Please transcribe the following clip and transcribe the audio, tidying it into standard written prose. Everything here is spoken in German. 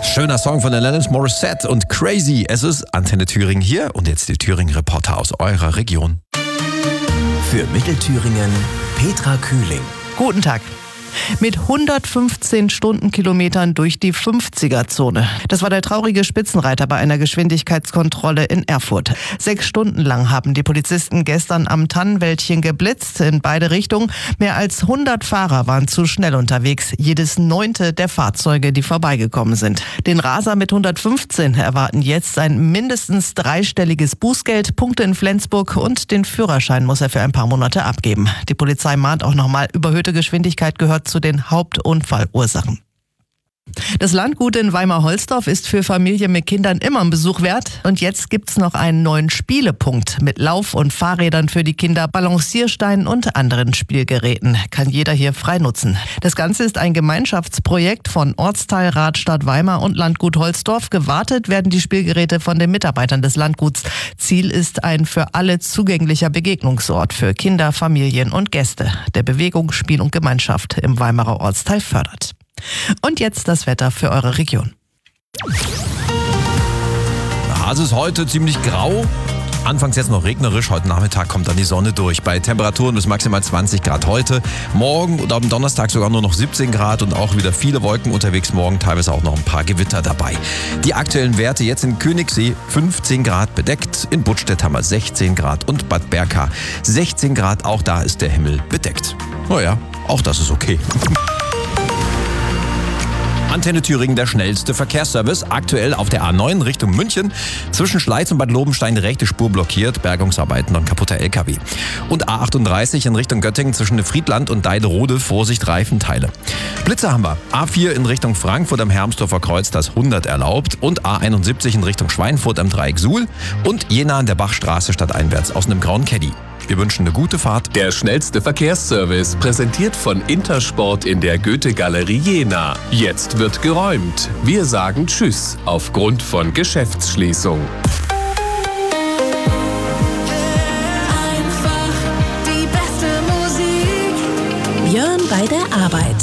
Schöner Song von Alanis Morissette und Crazy. Es ist Antenne Thüringen hier und jetzt die Thüringen-Reporter aus eurer Region. Für Mittelthüringen Petra Kühling. Guten Tag. Mit 115 Stundenkilometern durch die 50er-Zone. Das war der traurige Spitzenreiter bei einer Geschwindigkeitskontrolle in Erfurt. 6 Stunden lang haben die Polizisten gestern am Tannenwäldchen geblitzt in beide Richtungen. Mehr als 100 Fahrer waren zu schnell unterwegs. Jedes 9. der Fahrzeuge, die vorbeigekommen sind. Den Raser mit 115 erwarten jetzt ein mindestens 3-stelliges Bußgeld, Punkte in Flensburg und den Führerschein muss er für ein paar Monate abgeben. Die Polizei mahnt auch nochmal, überhöhte Geschwindigkeit gehört zu den Hauptunfallursachen. Das Landgut in Weimar-Holzdorf ist für Familien mit Kindern immer ein Besuch wert. Und jetzt gibt's noch einen neuen Spielepunkt mit Lauf- und Fahrrädern für die Kinder, Balanciersteinen und anderen Spielgeräten. Kann jeder hier frei nutzen. Das Ganze ist ein Gemeinschaftsprojekt von Ortsteilrat Stadt Weimar und Landgut Holzdorf. Gewartet werden die Spielgeräte von den Mitarbeitern des Landguts. Ziel ist ein für alle zugänglicher Begegnungsort für Kinder, Familien und Gäste, der Bewegung, Spiel und Gemeinschaft im Weimarer Ortsteil fördert. Und jetzt das Wetter für eure Region. Es ist heute ziemlich grau. Anfangs jetzt noch regnerisch, heute Nachmittag kommt dann die Sonne durch. Bei Temperaturen bis maximal 20 Grad heute. Morgen und am Donnerstag sogar nur noch 17 Grad und auch wieder viele Wolken unterwegs. Morgen teilweise auch noch ein paar Gewitter dabei. Die aktuellen Werte jetzt in Königssee 15 Grad bedeckt. In Buttstedt haben wir 16 Grad und Bad Berka 16 Grad. Auch da ist der Himmel bedeckt. Naja, auch das ist okay. Antenne Thüringen, der schnellste Verkehrsservice. Aktuell auf der A9 Richtung München. Zwischen Schleiz und Bad Lobenstein die rechte Spur blockiert. Bergungsarbeiten und kaputter LKW. Und A38 in Richtung Göttingen zwischen Friedland und Deiderode. Vorsicht, Reifenteile. Blitze haben wir. A4 in Richtung Frankfurt am Hermsdorfer Kreuz, das 100 erlaubt. Und A71 in Richtung Schweinfurt am Dreieck Suhl. Und Jena an der Bachstraße stadteinwärts aus einem grauen Caddy. Wir wünschen eine gute Fahrt. Der schnellste Verkehrsservice, präsentiert von Intersport in der Goethe-Galerie Jena. Jetzt wird geräumt. Wir sagen Tschüss aufgrund von Geschäftsschließung. Einfach die beste Musik. Björn bei der Arbeit.